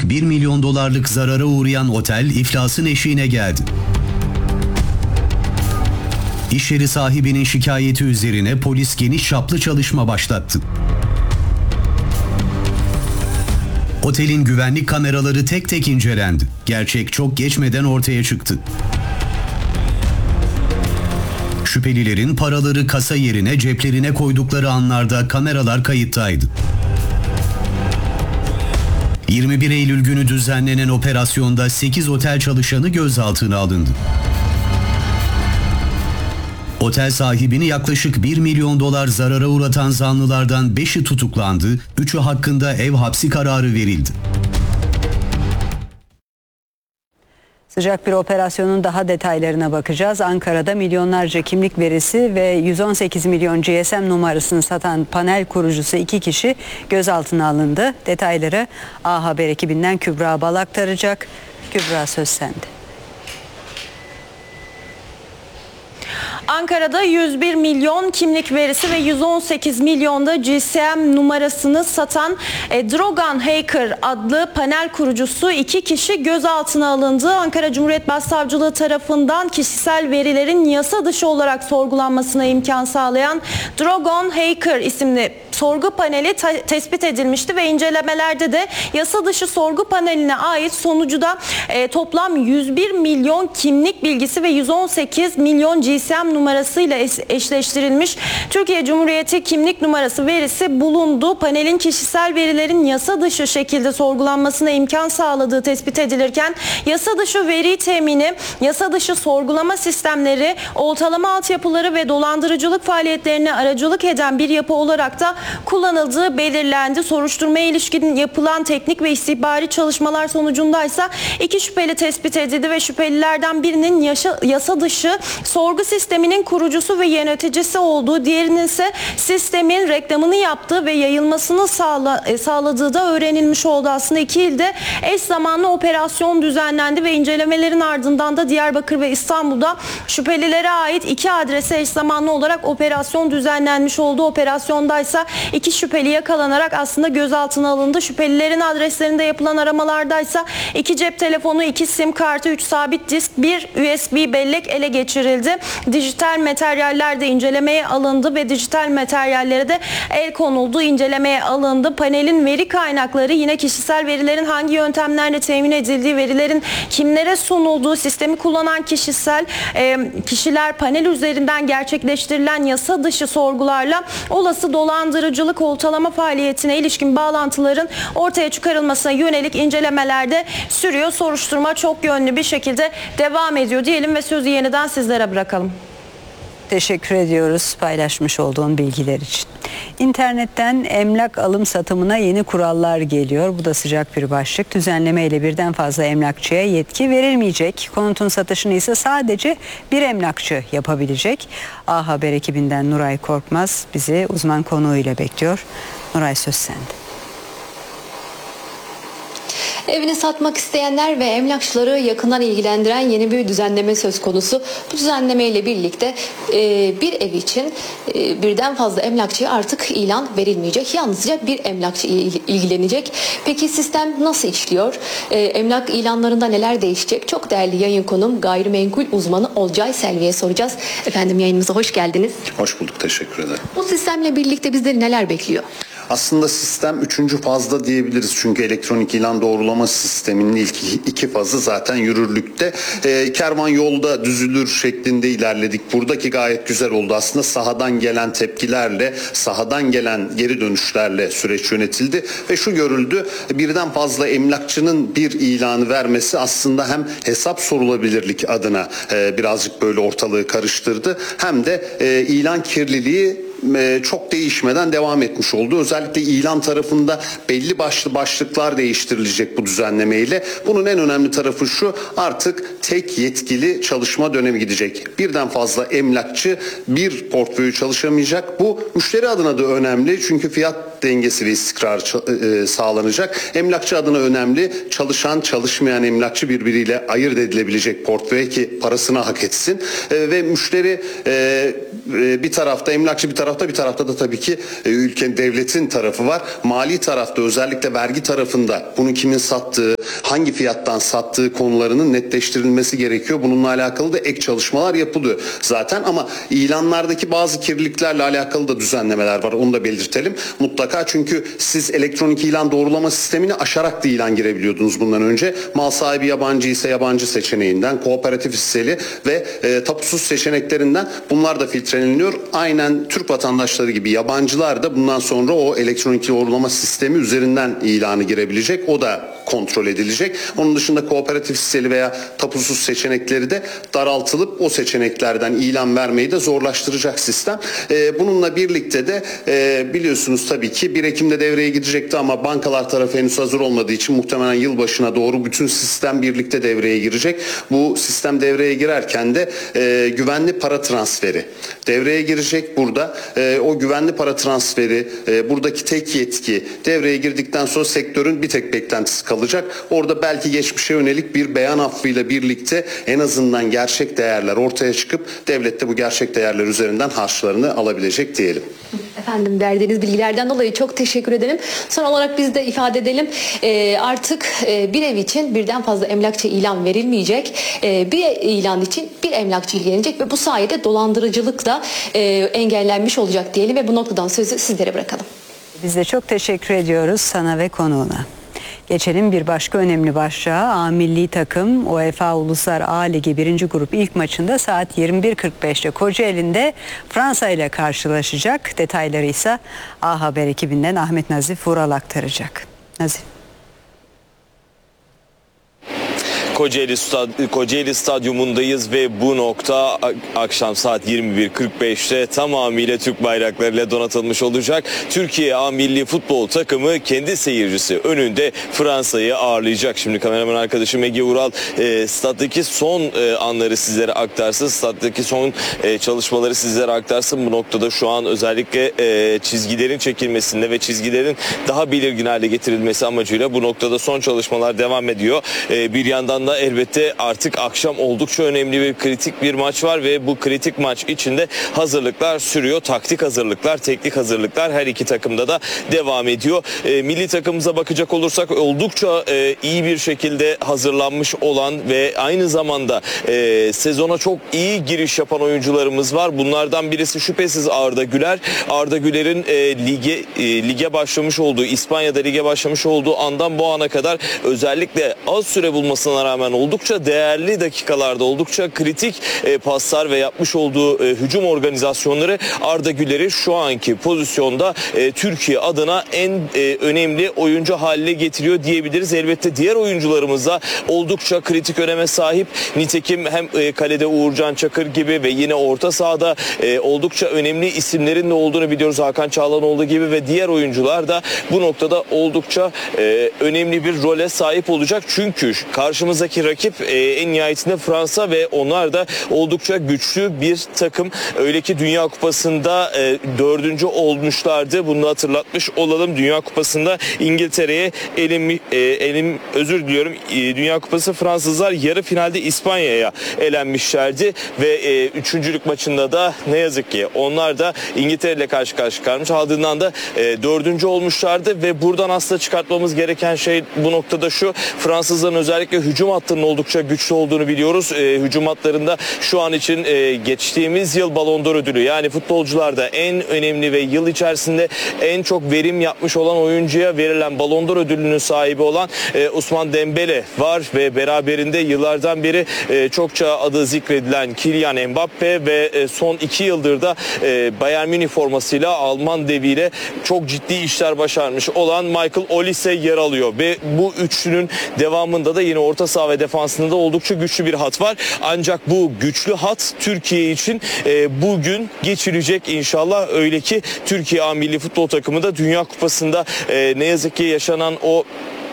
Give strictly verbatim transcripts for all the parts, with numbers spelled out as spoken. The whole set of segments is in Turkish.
bir milyon dolarlık zarara uğrayan otel iflasın eşiğine geldi. İş yeri sahibinin şikayeti üzerine polis geniş çaplı çalışma başlattı. Otelin güvenlik kameraları tek tek incelendi. Gerçek çok geçmeden ortaya çıktı. Şüphelilerin paraları kasa yerine ceplerine koydukları anlarda kameralar kayıttaydı. yirmi bir Eylül günü düzenlenen operasyonda sekiz otel çalışanı gözaltına alındı. Otel sahibini yaklaşık bir milyon dolar zarara uğratan zanlılardan beşi tutuklandı, üçü hakkında ev hapsi kararı verildi. Sıcak bir operasyonun daha detaylarına bakacağız. Ankara'da milyonlarca kimlik verisi ve yüz on sekiz milyon G S M numarasını satan panel kurucusu iki kişi gözaltına alındı. Detayları A Haber ekibinden Kübra Bal aktaracak. Kübra, söz sende. Ankara'da yüz bir milyon kimlik verisi ve yüz on sekiz milyonda G S M numarasını satan e, Drogan Hacker adlı panel kurucusu iki kişi gözaltına alındı. Ankara Cumhuriyet Başsavcılığı tarafından kişisel verilerin yasa dışı olarak sorgulanmasına imkan sağlayan Drogan Hacker isimli sorgu paneli tespit edilmişti ve incelemelerde de yasa dışı sorgu paneline ait sonucuda e, toplam yüz bir milyon kimlik bilgisi ve yüz on sekiz milyon G S M numarasıyla eşleştirilmiş Türkiye Cumhuriyeti kimlik numarası verisi bulundu. Panelin kişisel verilerin yasa dışı şekilde sorgulanmasına imkan sağladığı tespit edilirken yasa dışı veri temini, yasa dışı sorgulama sistemleri, oltalama altyapıları ve dolandırıcılık faaliyetlerine aracılık eden bir yapı olarak da kullanıldığı belirlendi. Soruşturmaya ilişkin yapılan teknik ve istihbari çalışmalar sonucundaysa iki şüpheli tespit edildi ve şüphelilerden birinin yaşa, yasa dışı sorgu sisteminin kurucusu ve yöneticisi olduğu, diğerinin ise sistemin reklamını yaptığı ve yayılmasını sağla, sağladığı da öğrenilmiş oldu. Aslında iki ilde eş zamanlı operasyon düzenlendi ve incelemelerin ardından da Diyarbakır ve İstanbul'da şüphelilere ait iki adrese eş zamanlı olarak operasyon düzenlenmiş oldu. Operasyondaysa iki şüpheli yakalanarak aslında gözaltına alındı. Şüphelilerin adreslerinde yapılan aramalardaysa iki cep telefonu, iki sim kartı, üç sabit disk, bir U S B bellek ele geçirildi. Dijital materyaller de incelemeye alındı ve dijital materyallere de el konuldu, incelemeye alındı. Panelin veri kaynakları yine kişisel verilerin hangi yöntemlerle temin edildiği, verilerin kimlere sunulduğu, sistemi kullanan kişisel e, kişiler, panel üzerinden gerçekleştirilen yasa dışı sorgularla olası dolandırıcılık, oltalama faaliyetine ilişkin bağlantıların ortaya çıkarılmasına yönelik incelemelerde sürüyor. Soruşturma çok yönlü bir şekilde devam ediyor diyelim ve sözü yeniden sizlere bırakalım. Teşekkür ediyoruz paylaşmış olduğun bilgiler için. İnternetten emlak alım satımına yeni kurallar geliyor. Bu da sıcak bir başlık. Düzenleme ile birden fazla emlakçıya yetki verilmeyecek. Konutun satışını ise sadece bir emlakçı yapabilecek. A Haber ekibinden Nuray Korkmaz bizi uzman konuğuyla bekliyor. Nuray, söz sende. Evini satmak isteyenler ve emlakçıları yakından ilgilendiren yeni bir düzenleme söz konusu. Bu düzenleme ile birlikte e, bir ev için e, birden fazla emlakçıya artık ilan verilmeyecek. Yalnızca bir emlakçı ilgilenecek. Peki sistem nasıl işliyor? E, emlak ilanlarında neler değişecek? Çok değerli yayın konuğum gayrimenkul uzmanı Olcay Selvi'ye soracağız. Efendim, yayınımıza hoş geldiniz. Hoş bulduk, teşekkür ederim. Bu sistemle birlikte bizleri neler bekliyor? Aslında sistem üçüncü fazda diyebiliriz. Çünkü elektronik ilan doğrulama sisteminin ilk iki fazı zaten yürürlükte. E, kervan yolda düzülür şeklinde ilerledik. Buradaki gayet güzel oldu. Aslında sahadan gelen tepkilerle, sahadan gelen geri dönüşlerle süreç yönetildi. Ve şu görüldü, birden fazla emlakçının bir ilanı vermesi aslında hem hesap sorulabilirlik adına e, birazcık böyle ortalığı karıştırdı. Hem de e, ilan kirliliği çok değişmeden devam etmiş oldu. Özellikle ilan tarafında belli başlı başlıklar değiştirilecek bu düzenlemeyle. Bunun en önemli tarafı şu: artık tek yetkili çalışma dönemi gidecek. Birden fazla emlakçı bir portföyü çalışamayacak. Bu müşteri adına da önemli. Çünkü fiyat dengesi ve istikrar sağlanacak. Emlakçı adına önemli. Çalışan, çalışmayan emlakçı birbiriyle ayırt edilebilecek portföy ki parasını hak etsin. Ve müşteri bir tarafta, emlakçı bir tarafta tarafta, bir tarafta da tabii ki e, ülkenin, devletin tarafı var. Mali tarafta, özellikle vergi tarafında bunu kimin sattığı, hangi fiyattan sattığı konularının netleştirilmesi gerekiyor. Bununla alakalı da ek çalışmalar yapılıyor zaten, ama ilanlardaki bazı kirliliklerle alakalı da düzenlemeler var. Onu da belirtelim mutlaka, çünkü siz elektronik ilan doğrulama sistemini aşarak da ilan girebiliyordunuz bundan önce. Mal sahibi yabancı ise yabancı seçeneğinden, kooperatif hisseli ve e, tapusuz seçeneklerinden bunlar da filtreleniyor. Aynen Türk vatandaşları gibi yabancılar da bundan sonra o elektronik doğrulama sistemi üzerinden ilanı girebilecek. O da kontrol edilecek. Onun dışında kooperatif hisseli veya tapusuz seçenekleri de daraltılıp o seçeneklerden ilan vermeyi de zorlaştıracak sistem. E, bununla birlikte de e, biliyorsunuz tabii ki bir Ekim'de devreye girecekti, ama bankalar tarafı henüz hazır olmadığı için muhtemelen yılbaşına doğru bütün sistem birlikte devreye girecek. Bu sistem devreye girerken de e, güvenli para transferi devreye girecek burada. E, o güvenli para transferi, e, buradaki tek yetki devreye girdikten sonra sektörün bir tek beklentisi kalacak. Orada belki geçmişe yönelik bir beyan affıyla birlikte en azından gerçek değerler ortaya çıkıp devlet de bu gerçek değerler üzerinden harçlarını alabilecek diyelim. Efendim, verdiğiniz bilgilerden dolayı çok teşekkür ederim. Son olarak biz de ifade edelim. E, artık e, bir ev için birden fazla emlakçı ilan verilmeyecek. E, bir ilan için bir emlakçı ilgilenecek ve bu sayede dolandırıcılık da e, engellenmiş olacak diyelim ve bu noktadan sözü sizlere bırakalım. Biz de çok teşekkür ediyoruz sana ve konuğuna. Geçelim bir başka önemli başlığa. A milli takım UEFA Uluslar A Ligi birinci grup ilk maçında saat yirmi bir kırk beşte Kocaeli'nde Fransa ile karşılaşacak. Detayları ise A Haber ekibinden Ahmet Nazif Vural aktaracak. Nazif. Kocaeli, Stad Kocaeli Stadyumundayız ve bu nokta akşam saat yirmi bir kırk beşte tamamıyla Türk bayraklarıyla donatılmış olacak. Türkiye A Milli Futbol takımı kendi seyircisi önünde Fransa'yı ağırlayacak. Şimdi kameraman arkadaşım Ege Vural e, staddaki son e, anları sizlere aktarsın. Staddaki son e, çalışmaları sizlere aktarsın. Bu noktada şu an özellikle e, çizgilerin çekilmesinde ve çizgilerin daha belirgin hale getirilmesi amacıyla bu noktada son çalışmalar devam ediyor. E, bir yandan da elbette artık akşam oldukça önemli bir kritik bir maç var ve bu kritik maç içinde hazırlıklar sürüyor. Taktik hazırlıklar, teknik hazırlıklar her iki takımda da devam ediyor. E, milli takımımıza bakacak olursak oldukça e, iyi bir şekilde hazırlanmış olan ve aynı zamanda e, sezona çok iyi giriş yapan oyuncularımız var. Bunlardan birisi şüphesiz Arda Güler. Arda Güler'in e, lige e, lige başlamış olduğu, İspanya'da lige başlamış olduğu andan bu ana kadar özellikle az süre bulmasına rağmen oldukça değerli dakikalarda, oldukça kritik e, paslar ve yapmış olduğu e, hücum organizasyonları Arda Güler'i şu anki pozisyonda e, Türkiye adına en e, önemli oyuncu haline getiriyor diyebiliriz. Elbette diğer oyuncularımız da oldukça kritik öneme sahip. Nitekim hem e, kalede Uğurcan Çakır gibi ve yine orta sahada e, oldukça önemli isimlerin de olduğunu biliyoruz. Hakan Çağlanoğlu gibi ve diğer oyuncular da bu noktada oldukça e, önemli bir role sahip olacak. Çünkü karşımızdaki rakip e, en nihayetinde Fransa ve onlar da oldukça güçlü bir takım. Öyle ki Dünya Kupası'nda e, dördüncü olmuşlardı. Bunu hatırlatmış olalım. Dünya Kupası'nda İngiltere'ye elim, e, elim özür diliyorum. E, Dünya Kupası Fransızlar yarı finalde İspanya'ya elenmişlerdi ve e, üçüncülük maçında da ne yazık ki onlar da İngiltere ile karşı karşı kalmış. Ardından da e, dördüncü olmuşlardı ve buradan aslında çıkartmamız gereken şey bu noktada şu: Fransızların özellikle hücum hattının oldukça güçlü olduğunu biliyoruz. E, hücum hatlarında şu an için e, geçtiğimiz yıl Ballon d'Or ödülü, yani futbolcularda en önemli ve yıl içerisinde en çok verim yapmış olan oyuncuya verilen Ballon d'Or ödülünün sahibi olan e, Ousmane Dembele var ve beraberinde yıllardan beri e, çokça adı zikredilen Kylian Mbappe ve e, son iki yıldır da e, Bayern Münih formasıyla Alman deviyle çok ciddi işler başarmış olan Michael Olise yer alıyor ve bu üçlünün devamında da yine orta saha ve defansında da oldukça güçlü bir hat var. Ancak bu güçlü hat Türkiye için e, bugün geçirecek inşallah. Öyle ki Türkiye A Milli Futbol takımı da Dünya Kupası'nda e, ne yazık ki yaşanan o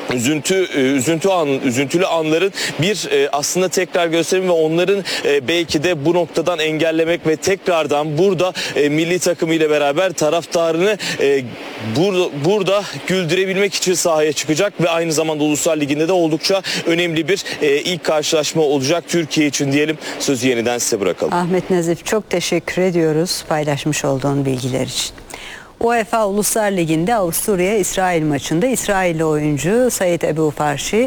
üzüntü üzüntü an üzüntülü anların bir aslında tekrar gösterimi ve onların belki de bu noktadan engellemek ve tekrardan burada milli takımı ile beraber taraftarını burada burada güldürebilmek için sahaya çıkacak ve aynı zamanda Uluslar Ligi'nde de oldukça önemli bir ilk karşılaşma olacak Türkiye için diyelim. Sözü yeniden size bırakalım. Ahmet Nazif, çok teşekkür ediyoruz paylaşmış olduğun bilgiler için. UEFA Uluslar Ligi'nde Avusturya-İsrail maçında İsrailli oyuncu Said Ebu Farşi